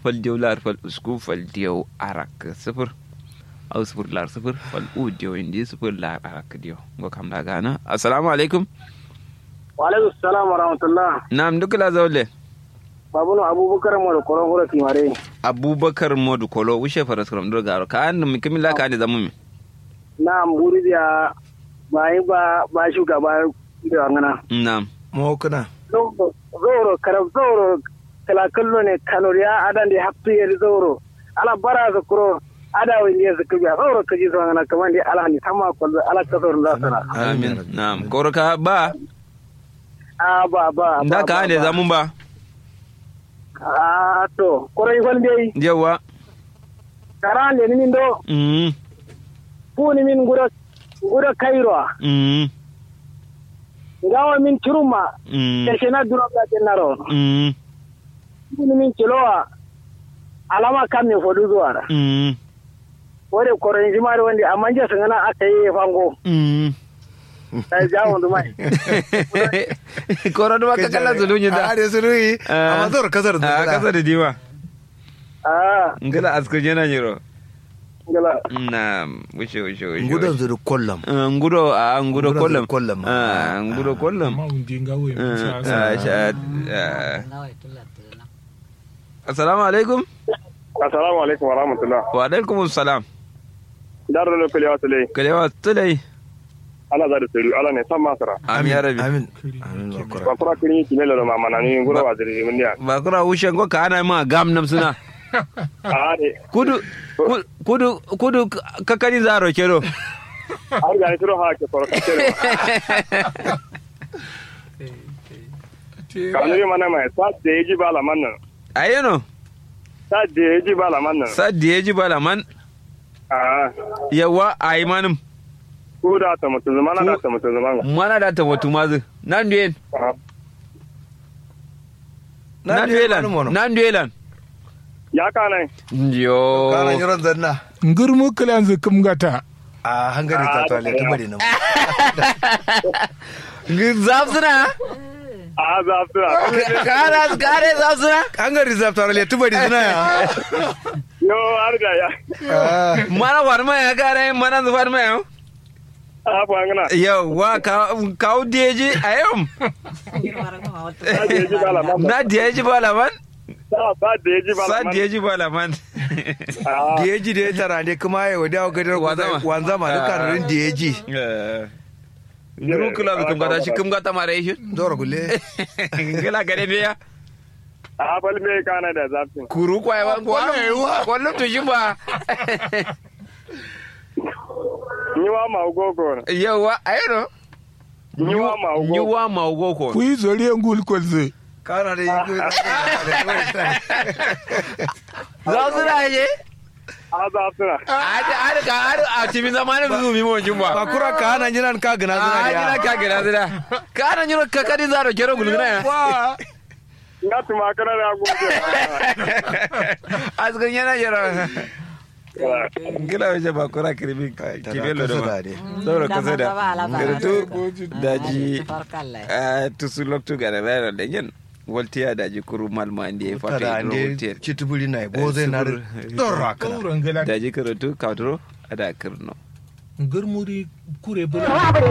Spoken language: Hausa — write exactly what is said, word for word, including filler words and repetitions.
fal diyo lar fal usku fal diyo arak sifir au sifir lar sifir fal u diyo indi sifir lar arak diyo go kam da gana. Assalamu alaikum. Wa alaikum salam wa rahmatullah. Na'am dukla zawle. Babuno Abubakar Modu Kolo hura kimare. Abubakar Modu Kolo ushe faras kram do garo ka an mi kimilla ka ne zamu mi. Na'am buri da bai ba ba shugaba da ngana. Na'am. Mo kana. Zoro karab zoro kala kallo ne kanoriya adan da haftu yeri zoro. Ala bara zakuro ada wani ya zakubiya zoro kaji zo ngana kaman di ala ni sama kullu ala kasor da sana. Amin. Na'am. Korka ba. A ba ba. Da ka ne zamu ba. Ah to korai wande yawa karan ne min do mm fu ni min gura gura kairo mm ngawa min turuma mm keshe na duro ka tenaro mm fu ni min kilowa alama kam ne fodu zuwa mm wore korai jimare wande amma je sangana akai fango mm sai jawo dumai koro duma ka kala zulunya da are zuluyi amma zor kasar da kasar da diwa ah ngala asko jena nyiro ngala na wuce wuce wuce ngudo zuru kollam ngudo a ngudo kollam kollam ah ngudo kollam ma undinga we assalamu alaikum. assalamu alaikum wa rahmatullah. Wa alaikum assalam. Daro lo kalewa tule kalewa tule ala da tsiri ala ne san masara. Amin ya rabbi. Amin. Amin bakura. Bakura kini kimelo lo mama nani ngura waziri mundia. Bakura ushe ngo ka ana ma gam nam suna. Ah de. Kudu kudu kudu kakani zaro kero. Har ga tiro ha ke koro kero. Kanu mana mai sa deji bala manna. Ayeno. Sa deji bala manna. Sa deji bala man. Ah. Yawa aymanum. Ku da ta mutu mana da ta mutu mana. Mana da ta mutu mazu. Nan duyen. Nan duyelan. Nan duyelan. Ya kana. Yo. Kana yiran zanna. Ngurmu kalan zukum gata. A hangari ta to le tumari nan. Zafsuna. A zafsuna. Kana kare zafsuna. Hangari zafta le tumari zuna ya. Yo arga ya. Mana warma ya kare mana warma ya. Ah bangana. Yo wa ka ka deji ayom. Na deji bala man. Sa deji bala man. Sa deji bala man. Deji da tara ne kuma ya wada gadar wanza ma duka rin deji. Guru kula kum gata shi kum gata mare shi. Dora gulle. Ngela gade biya. A bal me kana da zafin. Kuru kwai wa kwallon kwallon to shi ba. Niwa ma ugoko. Yawa ayro. Niwa ma ugoko. Niwa ma ugoko. Ku yi zori ngul kolze. Kana da yi. Zafsuna ye. A zafsuna. Ada ada ka ada a cikin zamanin zumi mo jumba. Bakura ka hana jinan ka gina zina ya. Ah, ka gina zina. Ka hana jiro ka kadi zaro kero gulguna ya. Wa. Nga tuma kana da gobe. Asgan yana jiro. Ngila waje bakura kirbi kibelo da ma. Saboda kusa da. Gartu daji. Ah, tusulok tu gara da da yin. Voltiya daji kuru malma inde ya fata inde chitubuli na bo zai na dora kana daji karatu kadro ada kirno ngurmuri kure bula